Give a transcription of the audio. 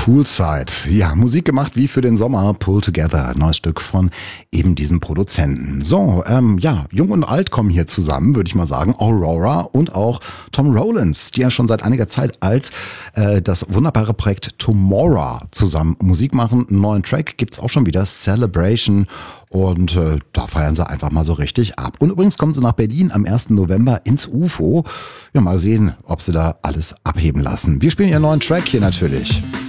Poolside. Ja, Musik gemacht wie für den Sommer. Pull Together, neues Stück von eben diesem Produzenten. So, Jung und Alt kommen hier zusammen, würde ich mal sagen. Aurora und auch Tom Rowlands, die ja schon seit einiger Zeit als das wunderbare Projekt Tomorrow zusammen Musik machen. Einen neuen Track gibt's auch schon wieder, Celebration. Und da feiern sie einfach mal so richtig ab. Und übrigens kommen sie nach Berlin am 1. November ins UFO. Ja, mal sehen, ob sie da alles abheben lassen. Wir spielen ihren neuen Track hier natürlich.